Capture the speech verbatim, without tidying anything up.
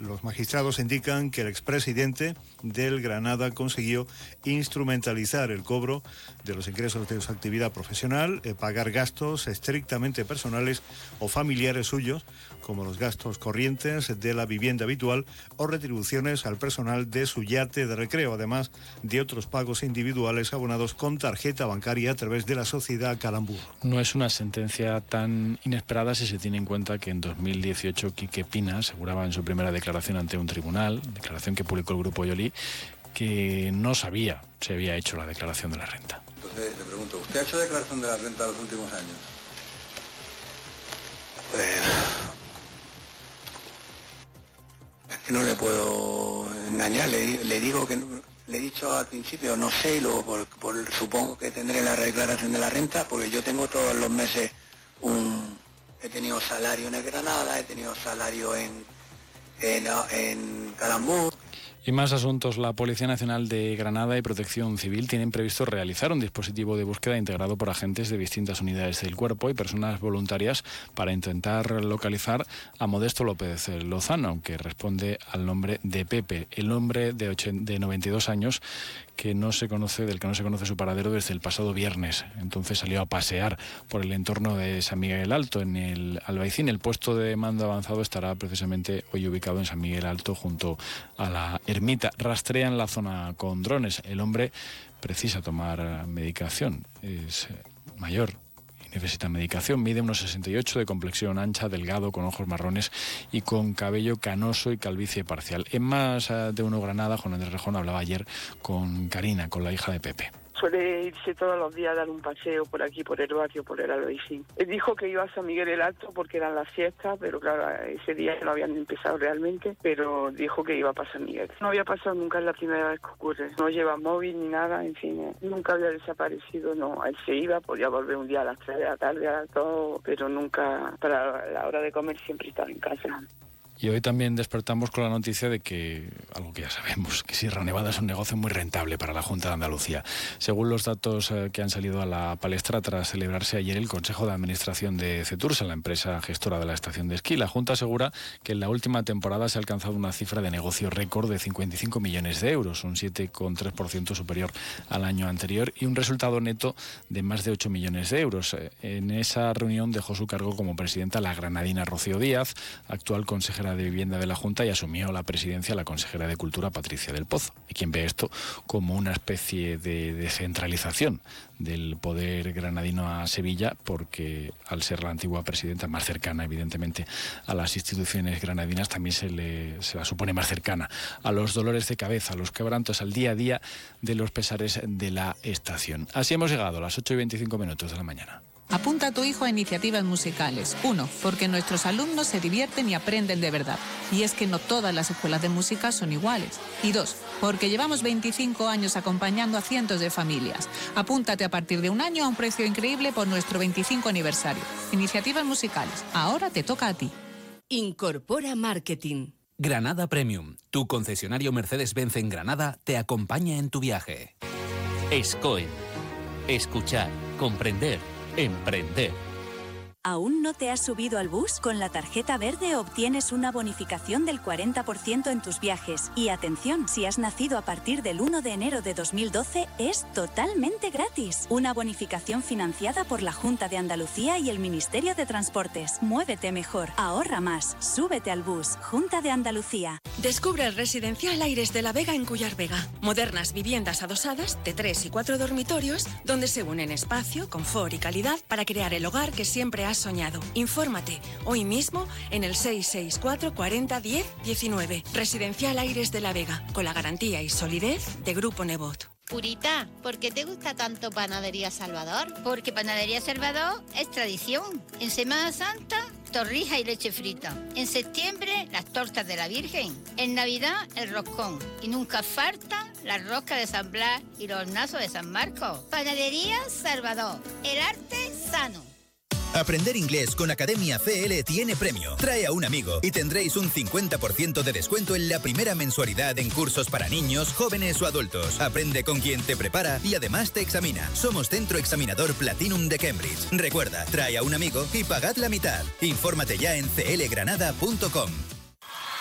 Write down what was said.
Los magistrados indican que el expresidente del Granada consiguió instrumentalizar el cobro de los ingresos de su actividad profesional, eh, pagar gastos estrictamente personales o familiares suyos, como los gastos corrientes de la vivienda habitual o retribuciones al personal de su yate de recreo, además de otros pagos individuales abonados con tarjeta bancaria a través de la sociedad Calambur. No es una sentencia tan inesperada si se tiene en cuenta que en dos mil dieciocho Quique Pina aseguraba en su primera declaración ante un tribunal, declaración que publicó el Grupo Yoli, que no sabía si había hecho la declaración de la renta. Entonces le pregunto, ¿usted ha hecho declaración de la renta en los últimos años? Pues... es que no le puedo engañar, le, le digo que no, le he dicho al principio no sé y luego por, por, supongo que tendré la declaración de la renta porque yo tengo todos los meses un... he tenido salario en Granada, he tenido salario en, en, en Calambur. Y más asuntos. La Policía Nacional de Granada y Protección Civil tienen previsto realizar un dispositivo de búsqueda integrado por agentes de distintas unidades del cuerpo y personas voluntarias para intentar localizar a Modesto López Lozano, aunque responde al nombre de Pepe, el hombre de, de noventa y dos años que no se conoce, del que no se conoce su paradero desde el pasado viernes. Entonces salió a pasear por el entorno de San Miguel Alto, en el Albaicín. El puesto de mando avanzado estará precisamente hoy ubicado en San Miguel Alto, junto a la ermita. Rastrean la zona con drones. El hombre precisa tomar medicación. Es mayor y necesita medicación. Mide unos sesenta y ocho, de complexión ancha, delgado, con ojos marrones y con cabello canoso y calvicie parcial. En Más de Uno Granada, Juan Andrés Rejón hablaba ayer con Karina, con la hija de Pepe. Suele irse todos los días a dar un paseo por aquí, por el barrio, por el Albaicín. Él dijo que iba a San Miguel el Alto porque eran las fiestas, pero claro, ese día no habían empezado realmente, pero dijo que iba para San Miguel. No había pasado nunca, es la primera vez que ocurre. No lleva móvil ni nada, en fin, nunca había desaparecido, no. Él se iba, podía volver un día a las tres de la tarde, a las dos, pero nunca, para la hora de comer siempre estaba en casa. Y hoy también despertamos con la noticia de que, algo que ya sabemos, que Sierra Nevada es un negocio muy rentable para la Junta de Andalucía. Según los datos eh, que han salido a la palestra tras celebrarse ayer el Consejo de Administración de Cetursa, la empresa gestora de la estación de esquí, la Junta asegura que en la última temporada se ha alcanzado una cifra de negocio récord de cincuenta y cinco millones de euros, un siete coma tres por ciento superior al año anterior, y un resultado neto de más de ocho millones de euros. En esa reunión dejó su cargo como presidenta la granadina Rocío Díaz, actual consejera de Vivienda de la Junta, y asumió la presidencia la consejera de Cultura Patricia del Pozo, y quien ve esto como una especie de descentralización del poder granadino a Sevilla, porque al ser la antigua presidenta más cercana evidentemente a las instituciones granadinas, también se, le, se la supone más cercana a los dolores de cabeza, a los quebrantos, al día a día de los pesares de la estación. Así hemos llegado a las ocho y veinticinco minutos de la mañana. Apunta a tu hijo a iniciativas musicales. Uno, porque nuestros alumnos se divierten y aprenden de verdad. Y es que no todas las escuelas de música son iguales. Y dos, porque llevamos veinticinco años acompañando a cientos de familias. Apúntate a partir de un año a un precio increíble por nuestro veinticinco aniversario. Iniciativas musicales. Ahora te toca a ti. Incorpora Marketing. Granada Premium, tu concesionario Mercedes-Benz en Granada, te acompaña en tu viaje. Escoen. Escuchar, comprender, emprender. ¿Aún no te has subido al bus? Con la tarjeta verde obtienes una bonificación del cuarenta por ciento en tus viajes. Y atención, si has nacido a partir del uno de enero de dos mil doce, es totalmente gratis. Una bonificación financiada por la Junta de Andalucía y el Ministerio de Transportes. Muévete mejor, ahorra más, súbete al bus. Junta de Andalucía. Descubre el residencial Aires de la Vega en Cuyar Vega. Modernas viviendas adosadas de tres y cuatro dormitorios, donde se unen espacio, confort y calidad para crear el hogar que siempre has soñado. Infórmate hoy mismo en el seis seis cuatro cuarenta diez diecinueve. Residencial Aires de la Vega, con la garantía y solidez de Grupo Nebot. Purita, ¿por qué te gusta tanto Panadería Salvador? Porque Panadería Salvador es tradición. En Semana Santa, torrija y leche frita. En septiembre, las tortas de la Virgen. En Navidad, el roscón. Y nunca falta la rosca de San Blas y los hornazos de San Marcos. Panadería Salvador, el arte sano. Aprender inglés con Academia C L tiene premio. Trae a un amigo y tendréis un cincuenta por ciento de descuento en la primera mensualidad en cursos para niños, jóvenes o adultos. Aprende con quien te prepara y además te examina. Somos Centro Examinador Platinum de Cambridge. Recuerda, trae a un amigo y pagad la mitad. Infórmate ya en c l granada punto com.